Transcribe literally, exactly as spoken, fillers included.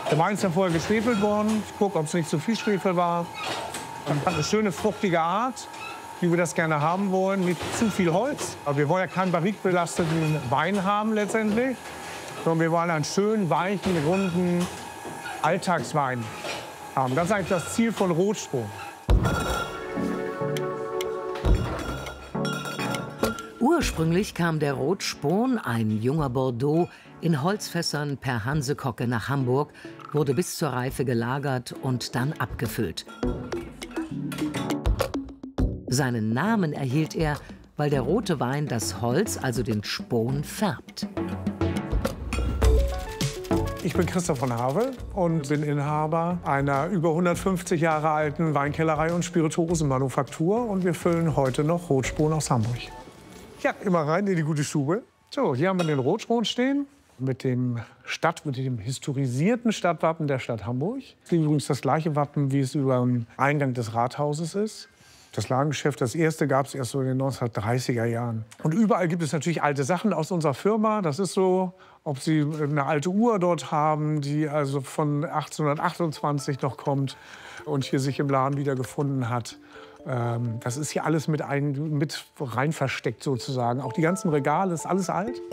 Der Wein ist ja vorher geschwefelt worden. Ich gucke, ob es nicht zu viel Schwefel war. Und hat eine schöne, fruchtige Art, wie wir das gerne haben wollen, mit zu viel Holz. Aber wir wollen ja keinen barrikbelasteten Wein haben letztendlich, sondern wir wollen einen schönen, weichen, runden Alltagswein haben. Das ist eigentlich das Ziel von Rotsprung. Ursprünglich kam der Rotspon, ein junger Bordeaux, in Holzfässern per Hansekocke nach Hamburg, wurde bis zur Reife gelagert und dann abgefüllt. Seinen Namen erhielt er, weil der rote Wein das Holz, also den Spon, färbt. Ich bin Christoph von Havel und bin Inhaber einer über hundertfünfzig Jahre alten Weinkellerei und Spirituosenmanufaktur. Und wir füllen heute noch Rotspon aus Hamburg. Ja, immer rein in die gute Stube. So, hier haben wir den Rotspon stehen mit dem Stadt, mit dem historisierten Stadtwappen der Stadt Hamburg. Das ist übrigens das gleiche Wappen, wie es über dem Eingang des Rathauses ist. Das Ladengeschäft, das erste, gab es erst so in den neunzehnhundertdreißiger Jahren. Und überall gibt es natürlich alte Sachen aus unserer Firma. Das ist so, ob Sie eine alte Uhr dort haben, die also von achtzehnhundertachtundzwanzig noch kommt und hier sich im Laden wiedergefunden hat. Das ist hier alles mit, ein, mit rein versteckt sozusagen. Auch die ganzen Regale, ist alles alt.